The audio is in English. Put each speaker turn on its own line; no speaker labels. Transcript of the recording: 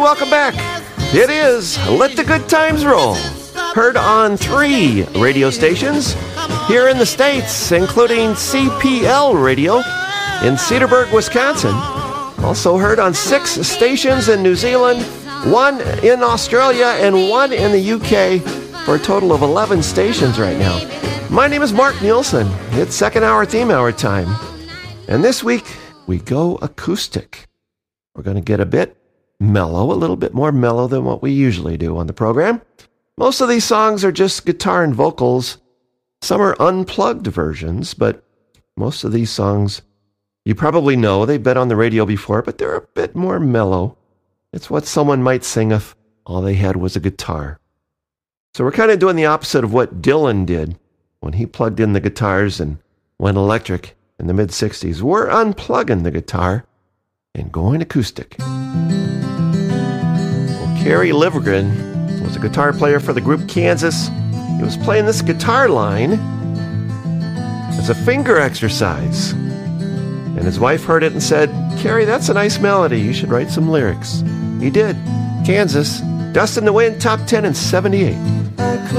welcome back. It is Let the Good Times Roll. Heard on 3 radio stations here in the States, including CPL Radio in Cedarburg, Wisconsin. Also heard on 6 stations in New Zealand, 1 in Australia, and 1 in the UK, for a total of 11 stations right now. My name is Mark Nielsen. It's second hour theme hour time. And this week, we go acoustic. We're going to get a bit mellow, a little bit more mellow than what we usually do on the program. Most of these songs are just guitar and vocals. Some are unplugged versions, but most of these songs you probably know. They've been on the radio before, but they're a bit more mellow. It's what someone might sing if all they had was a guitar. So we're kind of doing the opposite of what Dylan did when he plugged in the guitars and went electric in the mid-'60s. We're unplugging the guitar and going acoustic. Well, Kerry Livgren was a guitar player for the group Kansas. He was playing this guitar line as a finger exercise. And his wife heard it and said, "Kerry, that's a nice melody. You should write some lyrics." He did. Kansas, Dust in the Wind, top 10 in '78.